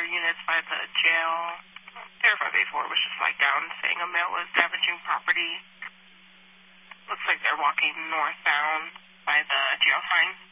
units by the jail. Area 584 was just like down saying a male was damaging property. Looks like they're walking northbound by the jail sign.